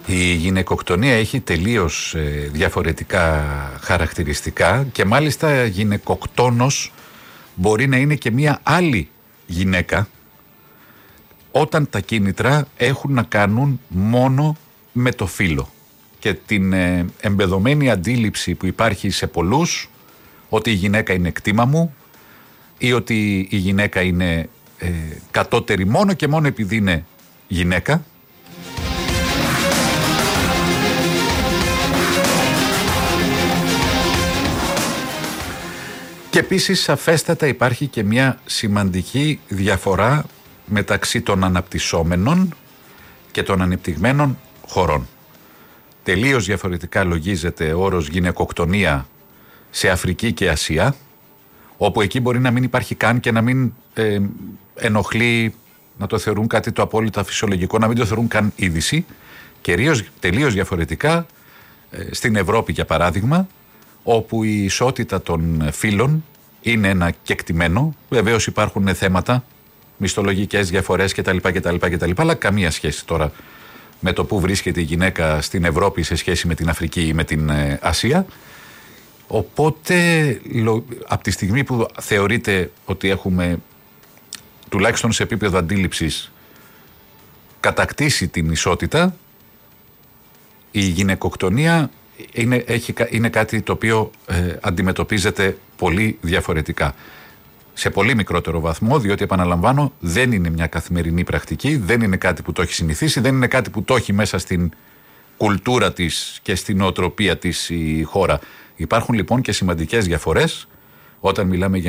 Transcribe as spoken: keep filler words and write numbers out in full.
Η γυναικοκτονία έχει τελείως ε, διαφορετικά χαρακτηριστικά και μάλιστα γυναικοκτόνος μπορεί να είναι και μία άλλη γυναίκα όταν τα κίνητρα έχουν να κάνουν μόνο με το φύλο και την ε, εμπεδομένη αντίληψη που υπάρχει σε πολλούς ότι η γυναίκα είναι κτήμα μου ή ότι η γυναίκα είναι ε, κατώτερη μόνο και μόνο επειδή είναι γυναίκα. Και επίσης σαφέστατα υπάρχει και μια σημαντική διαφορά μεταξύ των αναπτυσσόμενων και των ανεπτυγμένων χωρών. Τελείως διαφορετικά λογίζεται ο όρος γυναικοκτονία σε Αφρική και Ασία, όπου εκεί μπορεί να μην υπάρχει καν και να μην ε, ενοχλεί, να το θεωρούν κάτι το απόλυτα φυσιολογικό, να μην το θεωρούν καν είδηση. Και τελείως διαφορετικά ε, στην Ευρώπη, για παράδειγμα, όπου η ισότητα των φύλων είναι ένα κεκτημένο. Βεβαίως υπάρχουν θέματα, μισθολογικές διαφορές κτλ, κτλ, κτλ, αλλά καμία σχέση τώρα με το που βρίσκεται η γυναίκα στην Ευρώπη σε σχέση με την Αφρική ή με την ε, Ασία. Οπότε από τη στιγμή που θεωρείται ότι έχουμε τουλάχιστον σε επίπεδο αντίληψης κατακτήσει την ισότητα, η γυναικοκτονία είναι, έχει, είναι κάτι το οποίο ε, αντιμετωπίζεται πολύ διαφορετικά. Σε πολύ μικρότερο βαθμό, διότι επαναλαμβάνω δεν είναι μια καθημερινή πρακτική, δεν είναι κάτι που το έχει συνηθίσει, δεν είναι κάτι που το έχει μέσα στην κουλτούρα της και στην νοοτροπία της η χώρα. Υπάρχουν λοιπόν και σημαντικές διαφορές όταν μιλάμε για